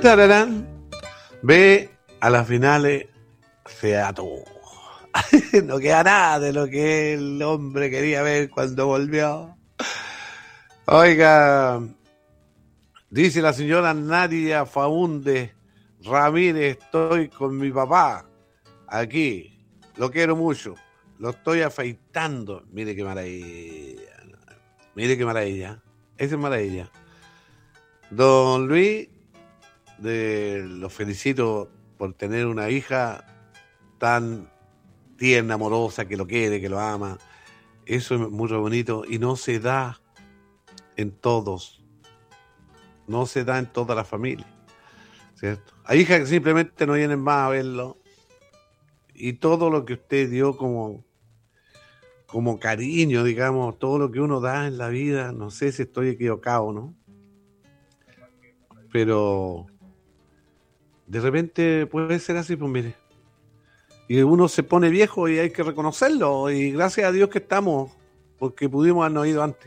Tararán. Ve a las finales Seattle. No queda nada de lo que el hombre quería ver cuando volvió. Oiga, dice la señora Nadia Faúndez Ramírez, estoy con mi papá aquí, lo quiero mucho, lo estoy afeitando. Mire qué maravilla, esa es maravilla. Don Luis, lo felicito por tener una hija tan tierna, amorosa, que lo quiere, que lo ama. Eso es muy bonito y no se da en todos, no se da en toda la familia, ¿cierto? Hay hijas que simplemente no vienen más a verlo y todo lo que usted dio como cariño, digamos, todo lo que uno da en la vida, no sé si estoy equivocado, ¿no? Pero de repente puede ser así, pues mire. Y uno se pone viejo y hay que reconocerlo. Y gracias a Dios que estamos, porque pudimos habernos ido antes.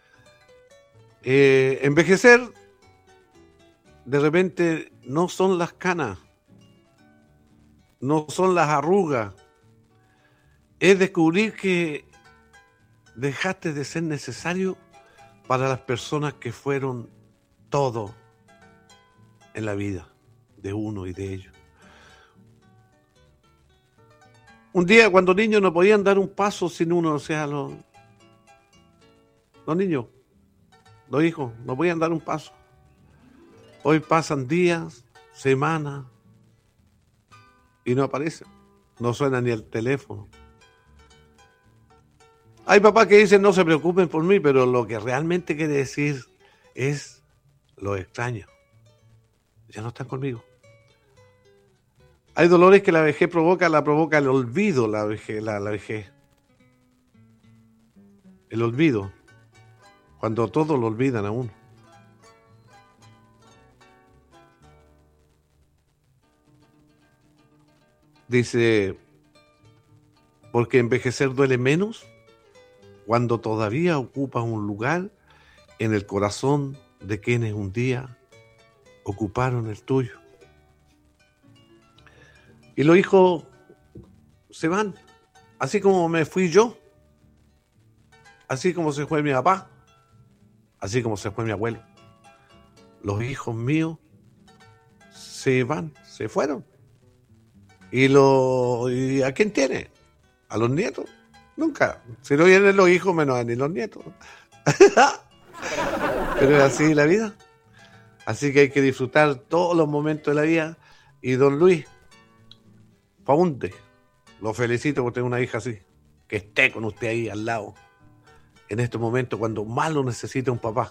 Envejecer, de repente, no son las canas, no son las arrugas. Es descubrir que dejaste de ser necesario para las personas que fueron todo en la vida de uno y de ellos. Un día, cuando niños no podían dar un paso sin uno, o sea, los niños, los hijos, no podían dar un paso. Hoy pasan días, semanas, y no aparecen. No suena ni el teléfono. Hay papás que dicen, no se preocupen por mí, pero lo que realmente quiere decir es, lo extraño. Ya no están conmigo. Hay dolores que la vejez provoca el olvido, la vejez. El olvido, cuando todos lo olvidan a uno. Dice, porque envejecer duele menos cuando todavía ocupas un lugar en el corazón de quienes un día ocuparon el tuyo. Y los hijos se van, así como me fui yo, así como se fue mi papá, así como se fue mi abuelo. Los hijos míos se van, se fueron. ¿Y a quién tiene? ¿A los nietos? Nunca. Si no vienen los hijos, menos ni los nietos. Pero es así la vida. Así que hay que disfrutar todos los momentos de la vida. Y don Luis Faúndez, lo felicito por tener una hija así, que esté con usted ahí al lado, en estos momentos cuando más lo necesita un papá.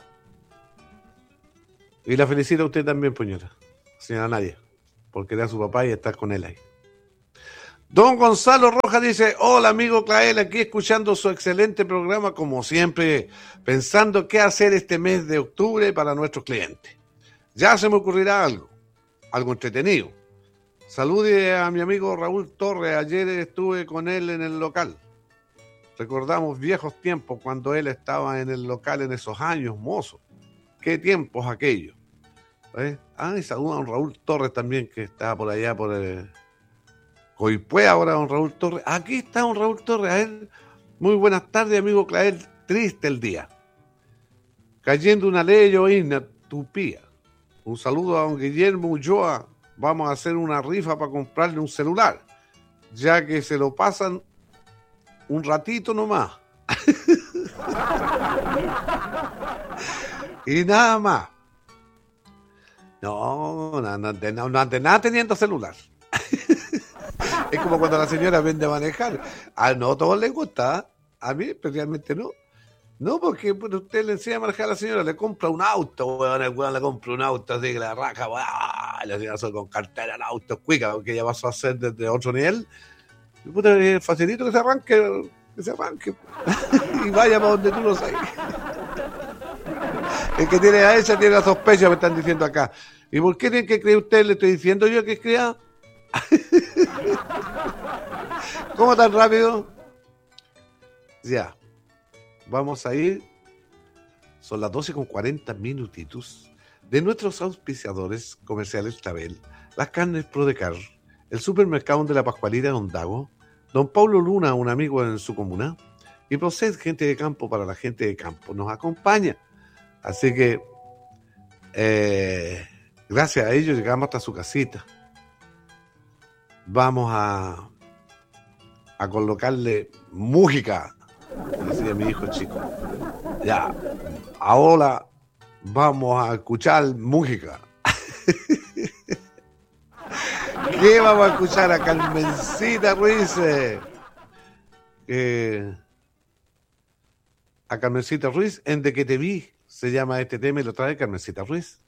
Y la felicito a usted también, puñera, señora Nadia, porque era su papá y estar con él ahí. Don Gonzalo Rojas dice, hola amigo Clael, aquí escuchando su excelente programa como siempre, pensando qué hacer este mes de octubre para nuestros clientes. Ya se me ocurrirá algo entretenido. Salude a mi amigo Raúl Torres, ayer estuve con él en el local. Recordamos viejos tiempos cuando él estaba en el local en esos años, mozo. Qué tiempos aquellos. Y saluda a don Raúl Torres también, que está por allá por Coipue ahora, don Raúl Torres. Aquí está don Raúl Torres. A ver, muy buenas tardes, amigo Clael. Triste el día. Cayendo una ley llovizna tupía. Un saludo a don Guillermo Ulloa. Vamos a hacer una rifa para comprarle un celular, ya que se lo pasan un ratito nomás. Y nada más. No ande nada teniendo celular. Es como cuando la señora vende a manejar. No a todos les gusta, a mí especialmente no. No, porque usted le enseña a manejar a la señora, le compra un auto, weón, el weón le compra un auto así que la raja, weón, la señora solo con cartera, el auto cuica, porque ya pasó a ser desde otro nivel. Y puta, es facilito que se arranque, y vaya para donde tú lo sabes. El que tiene a esa tiene la sospecha, me están diciendo acá. ¿Y por qué tiene que creer usted? Le estoy diciendo yo que crea. ¿Cómo tan rápido? Ya. Vamos a ir. Son las 12:40 minutitos. de nuestros auspiciadores comerciales Tabel, las carnes Prodecar, el supermercado de la Pascualita de Ondago, don Paulo Luna, un amigo en su comuna, y Proced, gente de campo para la gente de campo, nos acompaña. Así que, gracias a ellos llegamos hasta su casita. Vamos a colocarle música, decía mi hijo chico. Ya, ahora vamos a escuchar música. ¿Qué vamos a escuchar? A Carmencita Ruiz. A Carmencita Ruiz, en De que te vi, se llama este tema y lo trae Carmencita Ruiz.